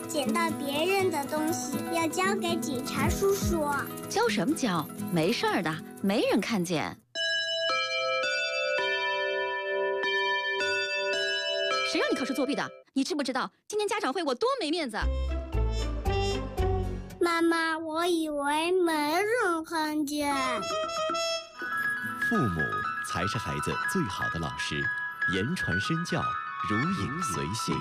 捡到别人的东西要交给警察叔叔。 交什么交？没事儿的，没人看见。谁让你考试作弊的？你知不知道今天家长会我多没面子？ 妈妈，我以为没人看见。 父母才是孩子最好的老师，言传身教，如影随形。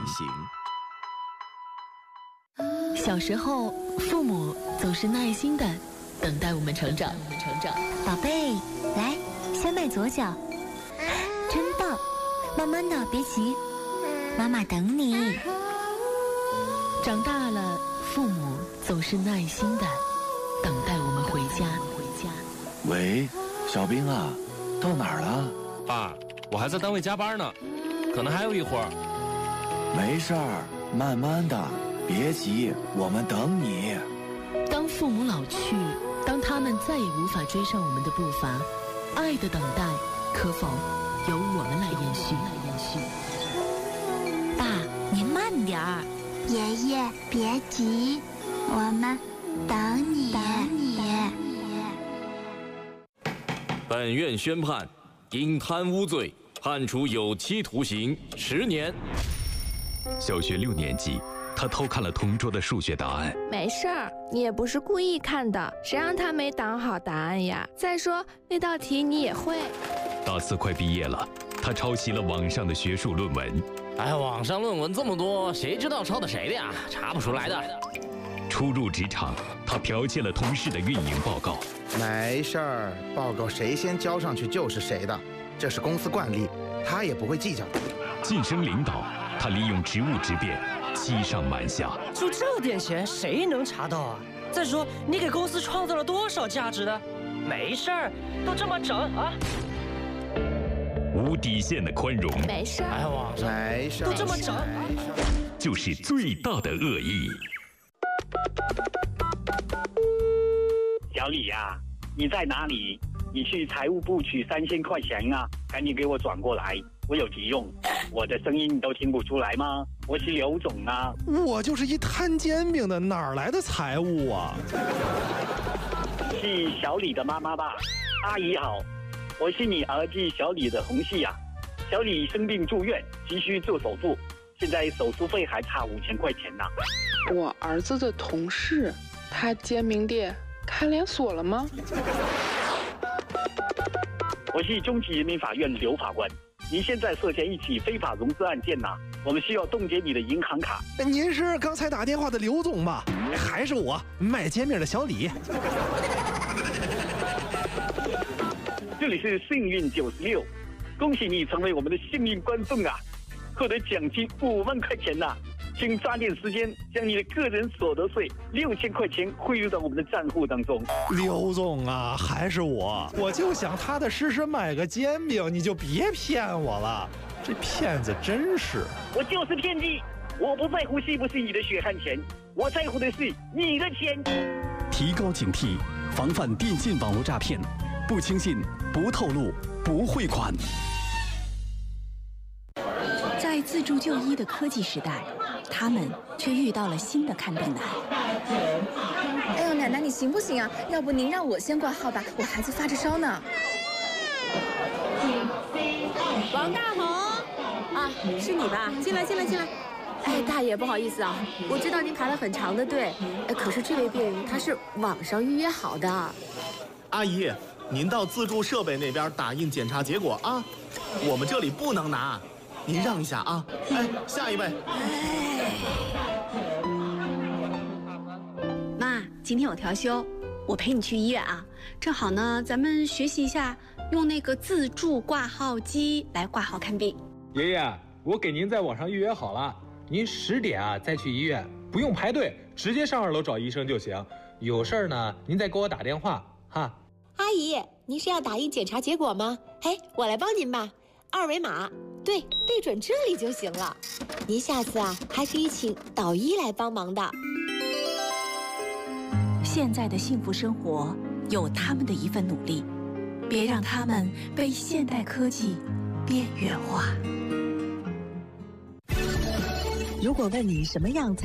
小时候，父母总是耐心地等待我们成长。 宝贝，来，先迈左脚，真棒！慢慢的，别急，妈妈等你。 长大了，父母总是耐心地等待我们回家。 喂，小兵啊，到哪儿了？ 爸，我还在单位加班呢，可能还有一会儿。 没事儿，慢慢的，别急，我们等你。 当父母老去，当他们再也无法追上我们的步伐，爱的等待可否由我们来延续？ 爸，您慢点儿。爷爷，别急，我们等你。 本院宣判，因贪污罪判处有期徒刑10年。 小学6年级，他偷看了同桌的数学答案。 没事儿，你也不是故意看的，谁让他没挡好答案呀？再说那道题你也会。 大4快毕业了，他抄袭了网上的学术论文。 哎，网上论文这么多，谁知道抄的谁的呀？查不出来的。 初入职场，他剽窃了同事的运营报告。 没事儿，报告谁先交上去就是谁的，这是公司惯例，他也不会计较的。 晋升领导，他利用职务之便，欺上瞒下。 就这点钱，谁能查到啊？再说，你给公司创造了多少价值呢？没事儿，都这么整啊！ 无底线的宽容， 没事儿， 哎，网上没事儿， 都这么整， 就是最大的恶意。 小李呀，你在哪里？你去财务部取3000块钱啊，赶紧给我转过来，我有急用。我的声音你都听不出来吗？我是刘总啊。 我就是一摊煎饼的，哪儿来的财务啊？ 是小李的妈妈吧？阿姨好，我是你儿子小李的同事啊。小李生病住院，急需做手术，现在手术费还差5000块钱呢。 我儿子的同事，他煎饼店开连锁了吗？ 我是中级人民法院刘法官，您现在涉嫌一起非法融资案件呐，我们需要冻结你的银行卡。 您是刚才打电话的刘总吧？还是我卖煎饼的小李？ 这里是幸运96，恭喜你成为我们的幸运观众啊，获得奖金5万块钱呐！请抓紧时间将你的个人所得税6000块钱汇入到我们的账户当中。 刘总啊，还是我就想踏踏实实买个煎饼，你就别骗我了，这骗子真是！ 我就是骗子，我不在乎是不是你的血汗钱，我在乎的是你的钱。 提高警惕，防范电信网络诈骗，不轻信，不透露，不汇款。 在自助就医的科技时代，他们却遇到了新的看病难。 哎呦，奶奶你行不行啊？要不您让我先挂号吧，我孩子发着烧呢。 王大红啊，是你吧？进来。哎，大爷，不好意思啊，我知道您排了很长的队，可是这位病人他是网上预约好的。 阿姨，您到自助设备那边打印检查结果啊，我们这里不能拿，您让一下啊。哎，下一位。 妈，今天我调休，我陪你去医院啊。正好呢，咱们学习一下用那个自助挂号机来挂号看病。 爷爷，我给您在网上预约好了，您10点啊再去医院，不用排队，直接上2楼找医生就行。有事儿呢，您再给我打电话哈。 阿姨，您是要打印检查结果吗？哎，我来帮您吧，2维码，对准这里就行了。您下次啊，还可以请导医来帮忙的。 现在的幸福生活有他们的一份努力，别让他们被现代科技边缘化。 如果问你什么样才